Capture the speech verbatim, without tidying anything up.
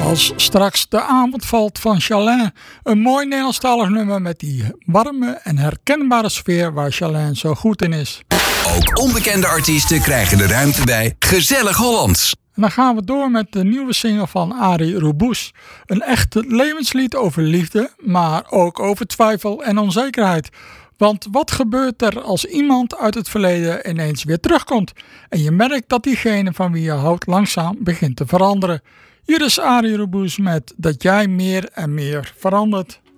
Als straks de avond valt van Chalin, een mooi Nederlandstalig nummer met die warme en herkenbare sfeer waar Chalin zo goed in is. Ook onbekende artiesten krijgen de ruimte bij Gezellig Hollands. En dan gaan we door met de nieuwe single van Arie Roubous. Een echt levenslied over liefde, maar ook over twijfel en onzekerheid. Want wat gebeurt er als iemand uit het verleden ineens weer terugkomt? En je merkt dat diegene van wie je houdt langzaam begint te veranderen. Hier is Arie Roubous met Dat jij meer en meer verandert.